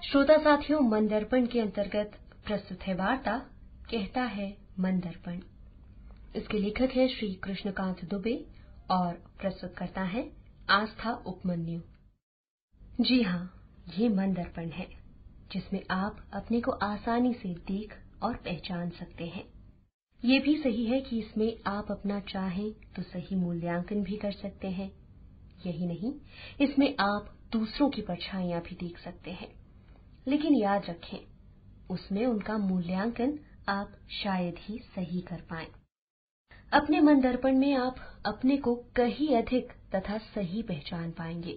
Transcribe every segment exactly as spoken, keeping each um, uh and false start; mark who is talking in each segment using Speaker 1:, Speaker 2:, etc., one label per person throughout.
Speaker 1: श्रोता साथियों, मन दर्पण के अंतर्गत प्रस्तुत है वार्ता कहता है मन दर्पण। इसके लेखक है श्री कृष्णकांत दुबे और प्रस्तुत करता है आस्था उपमन्यु। जी हाँ, ये मन दर्पण है जिसमें आप अपने को आसानी से देख और पहचान सकते हैं। ये भी सही है कि इसमें आप अपना चाहें तो सही मूल्यांकन भी कर सकते हैं। यही नहीं, इसमें आप दूसरों की परछाइयां भी देख सकते हैं। लेकिन याद रखें, उसमें उनका मूल्यांकन आप शायद ही सही कर पाएं। अपने मन दर्पण में आप अपने को कहीं अधिक तथा सही पहचान पाएंगे।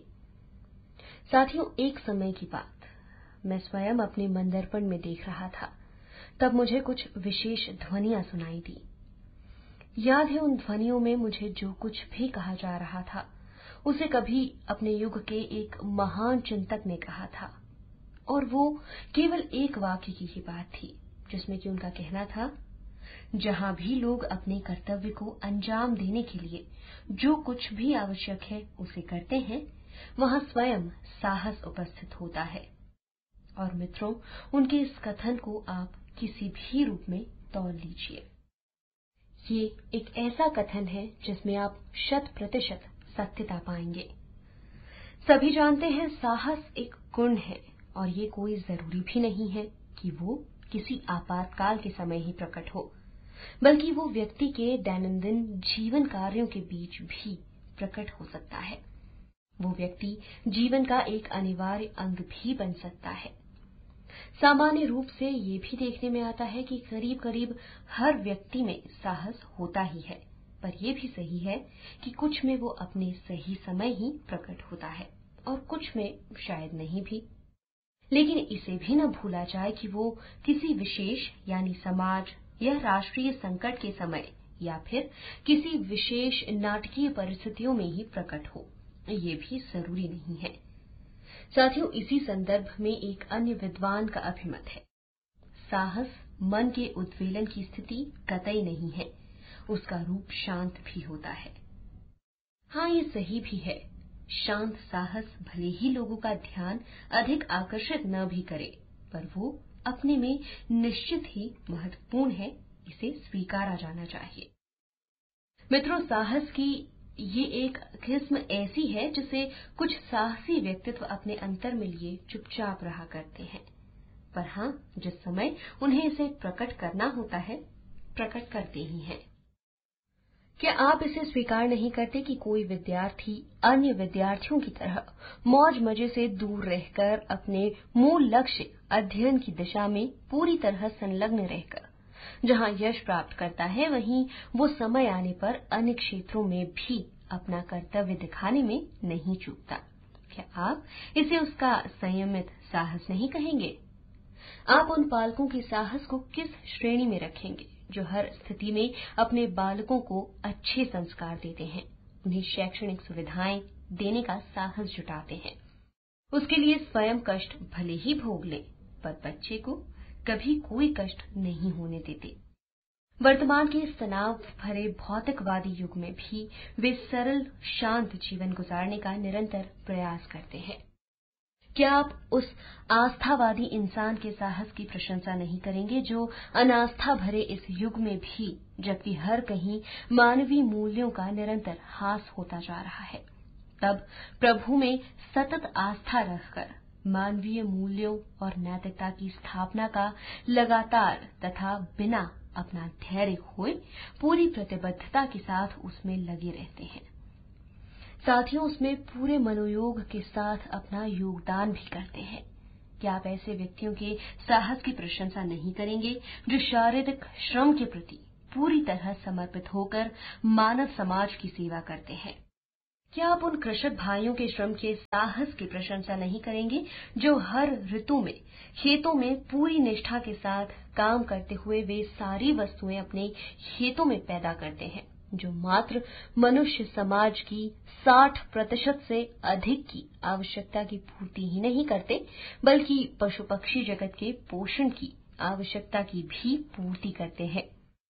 Speaker 1: साथियों, एक समय की बात, मैं स्वयं अपने मन दर्पण में देख रहा था। तब मुझे कुछ विशेष ध्वनियां सुनाई दी। याद है, उन ध्वनियों में मुझे जो कुछ भी कहा जा रहा था उसे कभी अपने युग के एक महान चिंतक ने कहा था, और वो केवल एक वाक्य की ही बात थी जिसमें कि उनका कहना था, जहां भी लोग अपने कर्तव्य को अंजाम देने के लिए जो कुछ भी आवश्यक है उसे करते हैं, वहां स्वयं साहस उपस्थित होता है। और मित्रों, उनके इस कथन को आप किसी भी रूप में तौल लीजिए। ये एक ऐसा कथन है जिसमें आप शत प्रतिशत सत्यता पाएंगे। सभी जानते हैं, साहस एक गुण है और ये कोई जरूरी भी नहीं है कि वो किसी आपातकाल के समय ही प्रकट हो, बल्कि वो व्यक्ति के दैनंदिन जीवन कार्यों के बीच भी प्रकट हो सकता है। वो व्यक्ति जीवन का एक अनिवार्य अंग भी बन सकता है। सामान्य रूप से ये भी देखने में आता है कि करीब करीब हर व्यक्ति में साहस होता ही है, पर यह भी सही है कि कुछ में वो अपने सही समय ही प्रकट होता है और कुछ में शायद नहीं भी। लेकिन इसे भी न भूला जाए कि वो किसी विशेष यानी समाज या राष्ट्रीय संकट के समय या फिर किसी विशेष नाटकीय परिस्थितियों में ही प्रकट हो, ये भी जरूरी नहीं है। साथियों, इसी संदर्भ में एक अन्य विद्वान का अभिमत है, साहस मन के उद्वेलन की स्थिति कतई नहीं है, उसका रूप शांत भी होता है। हाँ, ये सही भी है, शांत साहस भले ही लोगों का ध्यान अधिक आकर्षित न भी करे, पर वो अपने में निश्चित ही महत्वपूर्ण है, इसे स्वीकारा जाना चाहिए। मित्रों, साहस की ये एक किस्म ऐसी है जिसे कुछ साहसी व्यक्तित्व अपने अंतर में लिए चुपचाप रहा करते हैं, पर हाँ, जिस समय उन्हें इसे प्रकट करना होता है, प्रकट करते ही हैं। क्या आप इसे स्वीकार नहीं करते कि कोई विद्यार्थी अन्य विद्यार्थियों की तरह मौज मजे से दूर रहकर अपने मूल लक्ष्य अध्ययन की दिशा में पूरी तरह संलग्न रहकर जहां यश प्राप्त करता है, वहीं वो समय आने पर अन्य क्षेत्रों में भी अपना कर्तव्य दिखाने में नहीं चूकता? क्या आप इसे उसका संयमित साहस नहीं कहेंगे? आप उन पालकों के साहस को किस श्रेणी में रखेंगे जो हर स्थिति में अपने बालकों को अच्छे संस्कार देते हैं, उन्हें शैक्षणिक सुविधाएं देने का साहस जुटाते हैं, उसके लिए स्वयं कष्ट भले ही भोग लें, पर बच्चे को कभी कोई कष्ट नहीं होने देते? वर्तमान के इस तनाव भरे भौतिकवादी युग में भी वे सरल शांत जीवन गुजारने का निरंतर प्रयास करते हैं। क्या आप उस आस्थावादी इंसान के साहस की प्रशंसा नहीं करेंगे जो अनास्था भरे इस युग में भी, जबकि हर कहीं मानवीय मूल्यों का निरंतर हास होता जा रहा है, तब प्रभु में सतत आस्था रखकर मानवीय मूल्यों और नैतिकता की स्थापना का लगातार तथा बिना अपना धैर्य खोए पूरी प्रतिबद्धता के साथ उसमें लगे रहते हैं? साथियों, उसमें पूरे मनोयोग के साथ अपना योगदान भी करते हैं। क्या आप ऐसे व्यक्तियों के साहस की प्रशंसा नहीं करेंगे जो शारीरिक श्रम के प्रति पूरी तरह समर्पित होकर मानव समाज की सेवा करते हैं? क्या आप उन कृषक भाइयों के श्रम के साहस की प्रशंसा नहीं करेंगे जो हर ऋतु में खेतों में पूरी निष्ठा के साथ काम करते हुए वे सारी वस्तुएं अपने खेतों में पैदा करते हैं जो मात्र मनुष्य समाज की साठ प्रतिशत से अधिक की आवश्यकता की पूर्ति ही नहीं करते, बल्कि पशु पक्षी जगत के पोषण की आवश्यकता की भी पूर्ति करते हैं?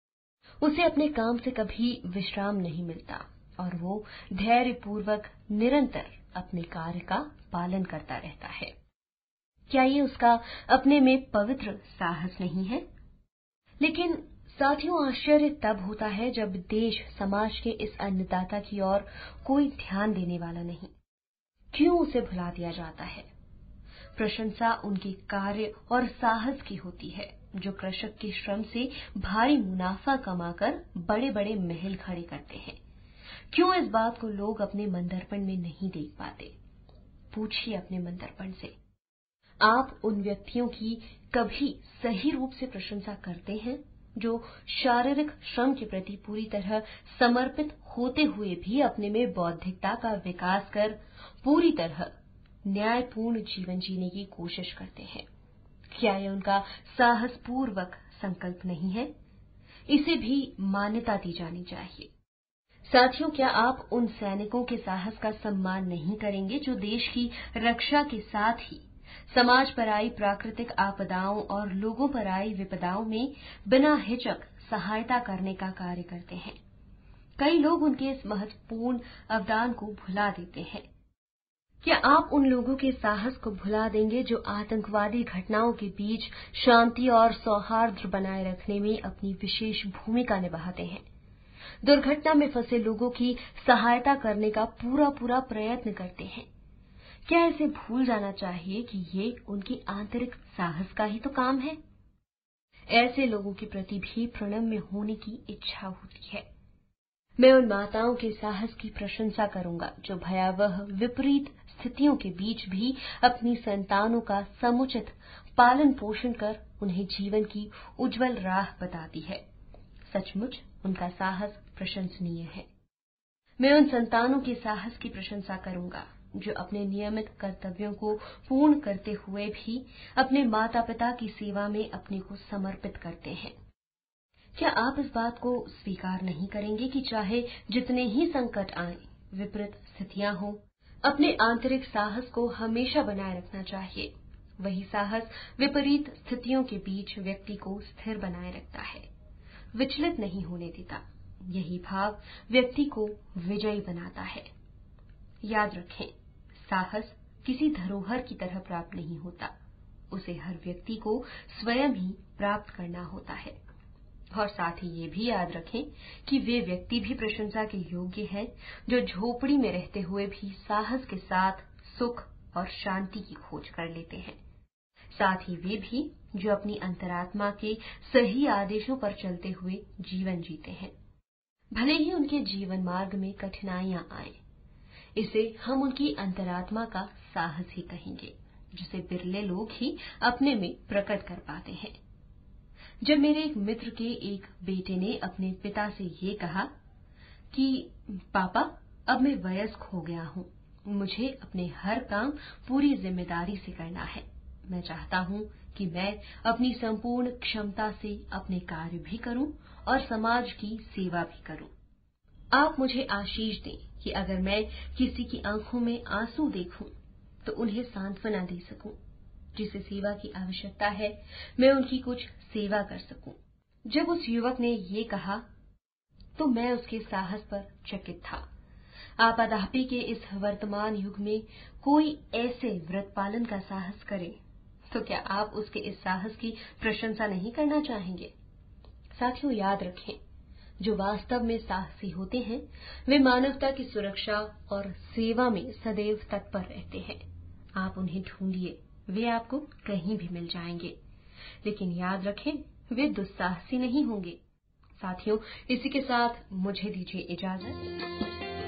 Speaker 1: उसे अपने काम से कभी विश्राम नहीं मिलता और वो धैर्यपूर्वक निरंतर अपने कार्य का पालन करता रहता है। क्या ये उसका अपने में पवित्र साहस नहीं है? लेकिन साथियों, आश्चर्य तब होता है जब देश समाज के इस अन्नदाता की ओर कोई ध्यान देने वाला नहीं। क्यों उसे भुला दिया जाता है? प्रशंसा उनके कार्य और साहस की होती है, जो कृषक के श्रम से भारी मुनाफा कमाकर बड़े बड़े महल खड़े करते हैं। क्यों इस बात को लोग अपने मंदरपण में नहीं देख पाते? पूछिए अपने मंदरपण से। आप उन व्यक्तियों की कभी सही रूप से प्रशंसा करते हैं जो शारीरिक श्रम के प्रति पूरी तरह समर्पित होते हुए भी अपने में बौद्धिकता का विकास कर पूरी तरह न्यायपूर्ण जीवन जीने की कोशिश करते हैं? क्या यह उनका साहसपूर्वक संकल्प नहीं है? इसे भी मान्यता दी जानी चाहिए। साथियों, क्या आप उन सैनिकों के साहस का सम्मान नहीं करेंगे जो देश की रक्षा के साथ ही समाज पर आई प्राकृतिक आपदाओं और लोगों पर आई विपदाओं में बिना हिचक सहायता करने का कार्य करते हैं? कई लोग उनके इस महत्वपूर्ण अवदान को भुला देते हैं। क्या आप उन लोगों के साहस को भुला देंगे जो आतंकवादी घटनाओं के बीच शांति और सौहार्द बनाए रखने में अपनी विशेष भूमिका निभाते हैं, दुर्घटना में फंसे लोगों की सहायता करने का पूरा पूरा प्रयत्न करते हैं? क्या इसे भूल जाना चाहिए कि ये उनके आंतरिक साहस का ही तो काम है? ऐसे लोगों के प्रति भी प्रणम्य होने की इच्छा होती है। मैं उन माताओं के साहस की प्रशंसा करूंगा जो भयावह विपरीत स्थितियों के बीच भी अपनी संतानों का समुचित पालन पोषण कर उन्हें जीवन की उज्जवल राह बताती है। सचमुच उनका साहस प्रशंसनीय है। मैं उन संतानों के साहस की प्रशंसा करूंगा जो अपने नियमित कर्तव्यों को पूर्ण करते हुए भी अपने माता पिता की सेवा में अपने को समर्पित करते हैं। क्या आप इस बात को स्वीकार नहीं करेंगे कि चाहे जितने ही संकट आए, विपरीत स्थितियां हों, अपने आंतरिक साहस को हमेशा बनाए रखना चाहिए? वही साहस विपरीत स्थितियों के बीच व्यक्ति को स्थिर बनाए रखता है, विचलित नहीं होने देता। यही भाव व्यक्ति को विजयी बनाता है। याद रखें, साहस किसी धरोहर की तरह प्राप्त नहीं होता, उसे हर व्यक्ति को स्वयं ही प्राप्त करना होता है। और साथ ही ये भी याद रखें कि वे व्यक्ति भी प्रशंसा के योग्य हैं जो झोपड़ी में रहते हुए भी साहस के साथ सुख और शांति की खोज कर लेते हैं। साथ ही वे भी जो अपनी अंतरात्मा के सही आदेशों पर चलते हुए जीवन जीते हैं, भले ही उनके जीवन मार्ग में कठिनाइयां आए। इसे हम उनकी अंतरात्मा का साहस ही कहेंगे, जिसे बिरले लोग ही अपने में प्रकट कर पाते हैं। जब मेरे एक मित्र के एक बेटे ने अपने पिता से ये कहा कि पापा, अब मैं वयस्क हो गया हूं, मुझे अपने हर काम पूरी जिम्मेदारी से करना है। मैं चाहता हूं कि मैं अपनी संपूर्ण क्षमता से अपने कार्य भी करूं और समाज की सेवा भी करूं। आप मुझे आशीष दें कि अगर मैं किसी की आंखों में आंसू देखूं तो उन्हें सांत्वना दे सकूं। जिसे सेवा की आवश्यकता है, मैं उनकी कुछ सेवा कर सकूं। जब उस युवक ने ये कहा तो मैं उसके साहस पर चकित था। आपाधापी के इस वर्तमान युग में कोई ऐसे व्रत पालन का साहस करे तो क्या आप उसके इस साहस की प्रशंसा नहीं करना चाहेंगे? साथियों, याद रखें, जो वास्तव में साहसी होते हैं वे मानवता की सुरक्षा और सेवा में सदैव तत्पर रहते हैं। आप उन्हें ढूंढिए, वे आपको कहीं भी मिल जाएंगे। लेकिन याद रखें, वे दुस्साहसी नहीं होंगे। साथियों, इसी के साथ मुझे दीजिए इजाजत।